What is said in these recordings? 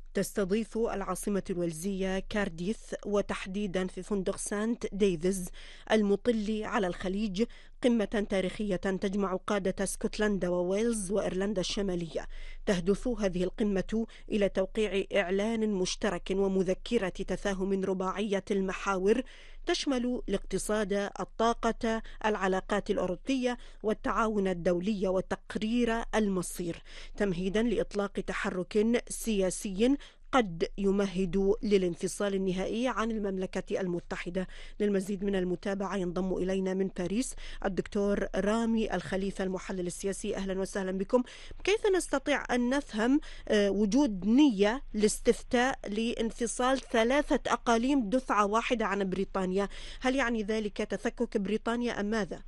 تستضيف العاصمة الويلزية كارديث وتحديدا في فندق سانت ديفيز المطل على الخليج قمة تاريخية تجمع قادة اسكتلندا وويلز وإيرلندا الشمالية. تهدف هذه القمة إلى توقيع إعلان مشترك ومذكرة تفاهم رباعية المحاور تشمل الاقتصاد، الطاقة، العلاقات الأوروبية والتعاون الدولي وتقرير المصير، تمهيدا لإطلاق تحرك سياسي قد يمهد للانفصال النهائي عن المملكة المتحدة. للمزيد من المتابعة ينضم إلينا من باريس الدكتور رامي الخليفة المحلل السياسي. أهلا وسهلا بكم. كيف نستطيع أن نفهم وجود نية لاستفتاء لانفصال 3 أقاليم دفعة واحدة عن بريطانيا؟ هل يعني ذلك تفكك بريطانيا أم ماذا؟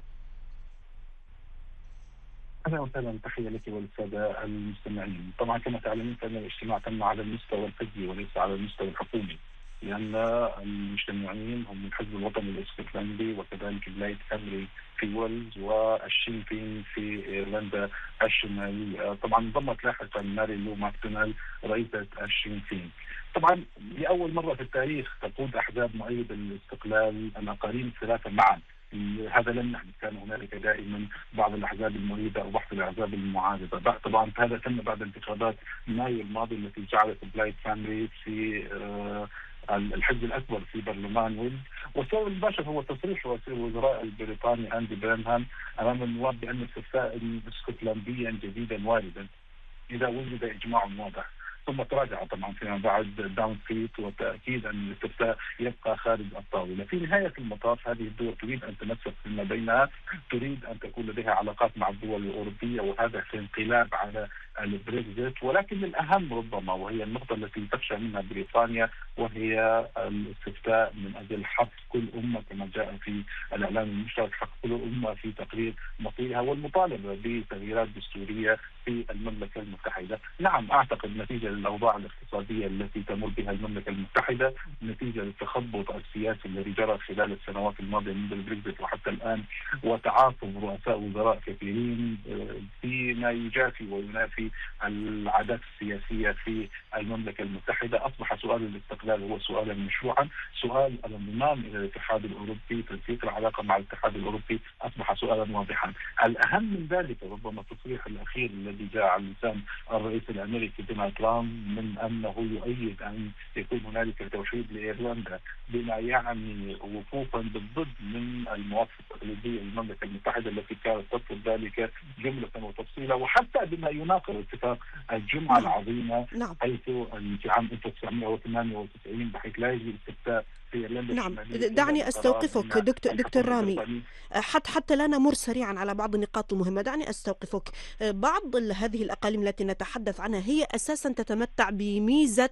اهلا وسهلا، تحيه لك وللساده المستمعين. طبعا كما تعلمون فان الاجتماع تم على المستوى الحزبي وليس على المستوى الحكومي، لان المجتمعين هم الحزب الوطني الاسكتلندي وكذلك بلايد كامري في ويلز والشين فين في ايرلندا الشماليه. طبعا انضمت لاحقا ماري لو ماكدونالد رئيسه الشين فين. طبعا لاول مره في التاريخ تقود احزاب مؤيده للاستقلال الاقاليم الثلاثه معا. هذا لم يحدث، كان هنالك دائما بعض الاحزاب المؤيده او بعض الاحزاب المعارضه. طبعا هذا تم بعد انتخابات مايو الماضي التي جعلت بلايد فاميلي في الحزب الاكبر في برلمان ويلز. والسبب المباشر هو تصريح وزير الوزراء البريطاني اندي برينهام امام النواب بان استفتاء اسكتلنديا جديدا واردا اذا وجد اجماع واضح. ثم تراجع طبعا فيما بعد داون ستريت وتاكيد ان الاستفتاء يبقى خارج الطاوله. في نهايه المطاف هذه الدول تريد ان تنسق فيما بينها، تريد ان تكون لديها علاقات مع الدول الاوروبيه، وهذا في انقلاب على البريكزيت. ولكن الاهم ربما وهي النقطه التي تخشى منها بريطانيا وهي الاستفتاء من اجل حق كل امه كما جاء في الاعلان المشترك، حق كل امه في تقرير مصيرها والمطالبه بتغييرات دستوريه في المملكه المتحده. نعم، اعتقد نتيجه للاوضاع الاقتصاديه التي تمر بها المملكه المتحده، نتيجه للتخبط السياسي الذي جرى خلال السنوات الماضيه منذ البريكزيت وحتى الان، وتعاقب رؤساء وزراء كثيرين فيما يجافي وينافي العادات السياسيه في المملكه المتحده، اصبح سؤال الاستقلال هو سؤالا مشروعا، سؤال الانضمام الى الاتحاد الاوروبي، تنسيق العلاقه مع الاتحاد الاوروبي اصبح سؤالا واضحا. الاهم من ذلك ربما التصريح الاخير الذي جاء على لسان الرئيس الامريكي دونالد ترامب من انه يؤيد ان يكون هنالك توحيد لايرلندا، بما يعني وقوفا بالضد من المواقف التقليديه للمملكه المتحده التي كانت ترفض ذلك جمله وتفصيلا، وحتى بما يناقض اتفاق الجمعه نعم. العظيمه، نعم. حيث في عام 1998 بحيث لا يجري استفتاء في ايرلندا نعم، الشماليه الا دعني بقرار أستوقفك من دكتور الحكومه رامي. البريطانيه. حتى لا نمر سريعا على بعض النقاط المهمة، دعني أستوقفك. بعض هذه الأقاليم التي نتحدث عنها هي أساسا تتمتع بميزة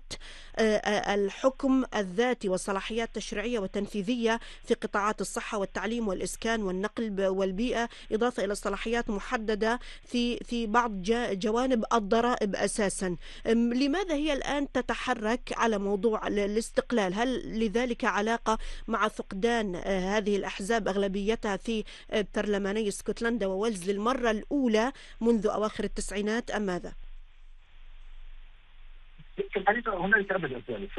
الحكم الذاتي وصلاحيات تشريعية وتنفيذية في قطاعات الصحة والتعليم والإسكان والنقل والبيئة، إضافة إلى صلاحيات محددة في بعض جوانب الضرائب أساسا. لماذا هي الآن تتحرك على موضوع الاستقلال؟ هل لذلك علاقة مع فقدان هذه الأحزاب أغلبيتها في برلماني اسكتلندا وويلز للمرة الأولى منذ أواخر التسعينات أم ماذا؟ في الحقيقه هنالك عده اسباب.